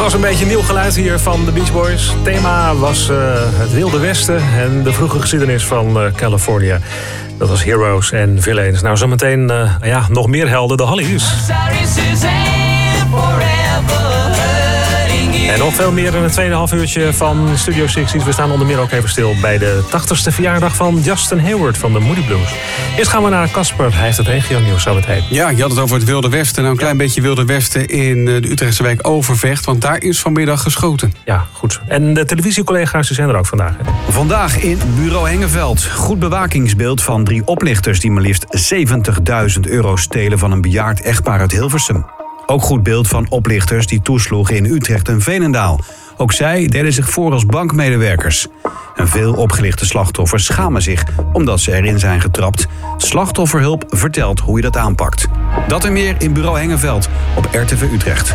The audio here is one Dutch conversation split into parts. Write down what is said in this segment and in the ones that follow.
was een beetje nieuw geluid hier van de Beach Boys. Het thema was het Wilde Westen en de vroege geschiedenis van California. Dat was Heroes en Villains. Nou, zometeen nog meer helden, de Hollies. En nog veel meer in het 2,5 uurtje van Studio 60's. We staan onder meer ook even stil bij de 80ste verjaardag van Justin Hayward van de Moody Blues. Eerst gaan we naar Casper. Hij heeft het regio-nieuws zo meteen. Ja, je had het over het Wilde Westen. Nou, een klein beetje Wilde Westen in de Utrechtse wijk Overvecht. Want daar is vanmiddag geschoten. Ja, goed. En de televisiecollega's zijn er ook vandaag. Hè? Vandaag in Bureau Hengeveld. Goed bewakingsbeeld van 3 oplichters die maar liefst €70.000 stelen van een bejaard echtpaar uit Hilversum. Ook goed beeld van oplichters die toesloegen in Utrecht en Veenendaal. Ook zij deden zich voor als bankmedewerkers. En veel opgelichte slachtoffers schamen zich omdat ze erin zijn getrapt. Slachtofferhulp vertelt hoe je dat aanpakt. Dat en meer in Bureau Hengeveld op RTV Utrecht.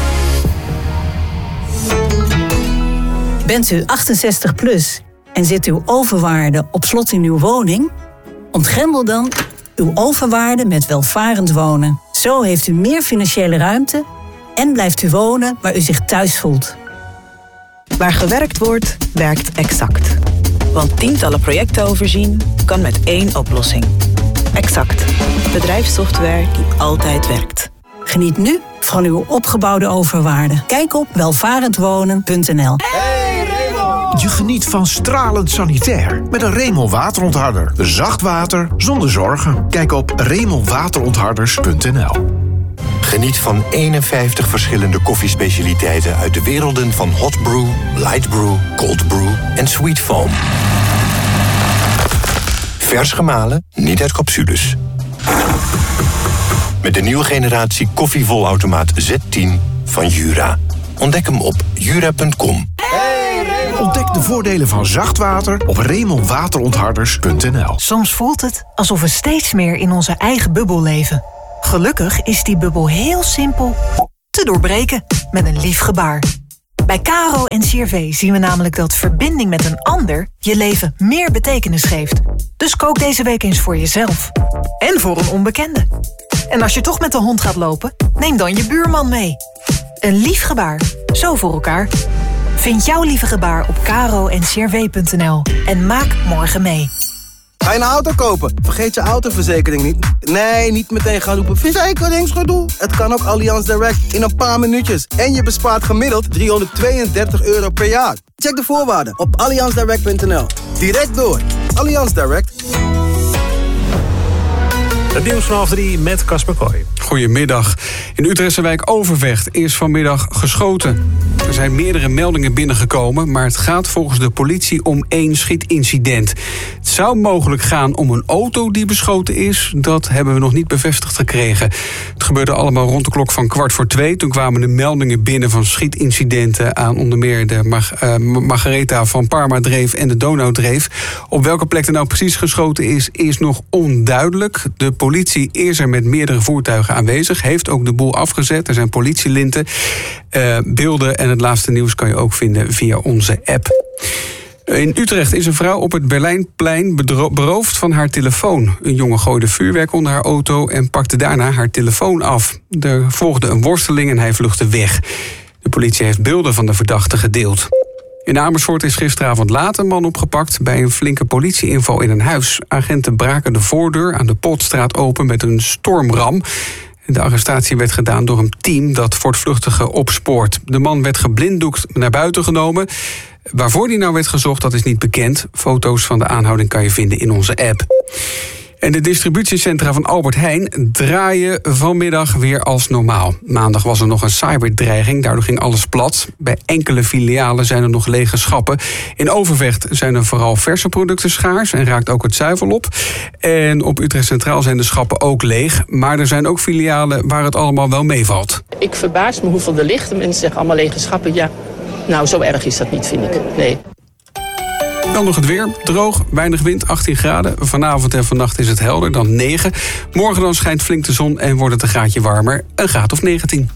Bent u 68 plus en zit uw overwaarde op slot in uw woning? Ontgrendel dan uw overwaarde met welvarend wonen. Zo heeft u meer financiële ruimte en blijft u wonen waar u zich thuis voelt. Waar gewerkt wordt, werkt Exact. Want tientallen projecten overzien kan met 1 oplossing. Exact. Bedrijfssoftware die altijd werkt. Geniet nu van uw opgebouwde overwaarde. Kijk op welvarendwonen.nl. Je geniet van stralend sanitair met een Remel waterontharder. Zacht water zonder zorgen. Kijk op remelwaterontharders.nl. Geniet van 51 verschillende koffiespecialiteiten uit de werelden van hot brew, light brew, cold brew en sweet foam. Vers gemalen, niet uit capsules. Met de nieuwe generatie koffievolautomaat Z10 van Jura. Ontdek hem op jura.com. Ontdek de voordelen van zacht water op remelwaterontharders.nl. Soms voelt het alsof we steeds meer in onze eigen bubbel leven. Gelukkig is die bubbel heel simpel te doorbreken met een lief gebaar. Bij Caro en CRV zien we namelijk dat verbinding met een ander je leven meer betekenis geeft. Dus kook deze week eens voor jezelf. En voor een onbekende. En als je toch met de hond gaat lopen, neem dan je buurman mee. Een lief gebaar. Zo voor elkaar. Vind jouw lieve gebaar op caro-en-crv.nl en maak morgen mee. Ga je een auto kopen? Vergeet je autoverzekering niet. Nee, niet meteen gaan roepen verzekeringsgedoe. Het kan ook Allianz Direct in een paar minuutjes. En je bespaart gemiddeld €332 per jaar. Check de voorwaarden op allianzdirect.nl. Direct door. Allianz Direct. Het nieuws van 2:30 met Casper Kooi. Goedemiddag. In de Utrechtse wijk Overvecht is vanmiddag geschoten. Er zijn meerdere meldingen binnengekomen, maar het gaat volgens de politie om 1 schietincident. Het zou mogelijk gaan om een auto die beschoten is. Dat hebben we nog niet bevestigd gekregen. Het gebeurde allemaal rond de klok van 1:15. Toen kwamen de meldingen binnen van schietincidenten aan onder meer de Margaretha van Parma-dreef en de Donaudreef. Op welke plek er nou precies geschoten is nog onduidelijk. De politie is er met meerdere voertuigen aanwezig, heeft ook de boel afgezet. Er zijn politielinten. Beelden en het laatste nieuws kan je ook vinden via onze app. In Utrecht is een vrouw op het Berlijnplein beroofd van haar telefoon. Een jongen gooide vuurwerk onder haar auto en pakte daarna haar telefoon af. Er volgde een worsteling en hij vluchtte weg. De politie heeft beelden van de verdachte gedeeld. In Amersfoort is gisteravond laat een man opgepakt bij een flinke politieinval in een huis. Agenten braken de voordeur aan de Potstraat open met een stormram. De arrestatie werd gedaan door een team dat voortvluchtigen opspoort. De man werd geblinddoekt naar buiten genomen. Waarvoor die nou werd gezocht, dat is niet bekend. Foto's van de aanhouding kan je vinden in onze app. En de distributiecentra van Albert Heijn draaien vanmiddag weer als normaal. Maandag was er nog een cyberdreiging, daardoor ging alles plat. Bij enkele filialen zijn er nog lege schappen. In Overvecht zijn er vooral verse producten schaars en raakt ook het zuivel op. En op Utrecht Centraal zijn de schappen ook leeg. Maar er zijn ook filialen waar het allemaal wel meevalt. Ik verbaas me hoeveel er ligt. Mensen zeggen allemaal lege schappen. Ja, nou zo erg is dat niet, vind ik. Nee. Dan nog het weer. Droog, weinig wind, 18 graden. Vanavond en vannacht is het helder, dan 9. Morgen dan schijnt flink de zon en wordt het een graadje warmer. Een graad of 19.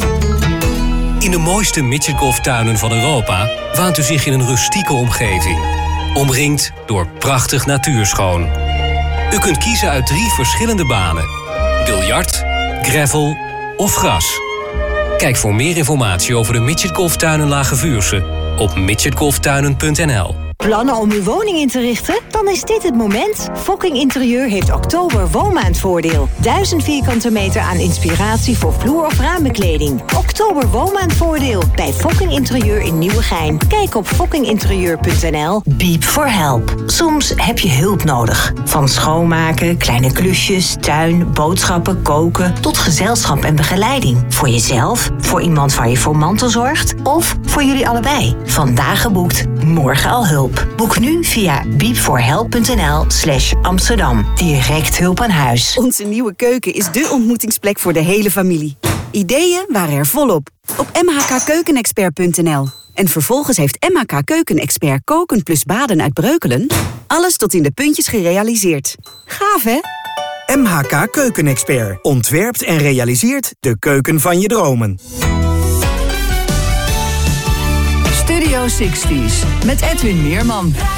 In de mooiste midgetgolftuinen van Europa waant u zich in een rustieke omgeving. Omringd door prachtig natuurschoon. U kunt kiezen uit 3 verschillende banen. Biljart, gravel of gras. Kijk voor meer informatie over de Midget Golftuinen Lage Vuursche op midgetgolftuinen.nl. Plannen om uw woning in te richten? Dan is dit het moment. Fokking Interieur heeft oktober woonmaandvoordeel. 1000 vierkante meter aan inspiratie voor vloer- of raambekleding. Oktober woonmaandvoordeel bij Fokking Interieur in Nieuwegein. Kijk op fokkinginterieur.nl. Beep for help. Soms heb je hulp nodig. Van schoonmaken, kleine klusjes, tuin, boodschappen, koken... tot gezelschap en begeleiding. Voor jezelf, voor iemand waar je voor mantelzorgt... of voor jullie allebei. Vandaag geboekt, morgen al hulp. Boek nu via beepforhelp.nl/Amsterdam. Direct hulp aan huis. Onze nieuwe keuken is dé ontmoetingsplek voor de hele familie. Ideeën waren er volop. Op mhkkeukenexpert.nl. En vervolgens heeft MHK Keukenexpert koken plus baden uit Breukelen alles tot in de puntjes gerealiseerd. Gaaf, hè? MHK Keukenexpert ontwerpt en realiseert de keuken van je dromen. Studio 60's met Edwin Meerman.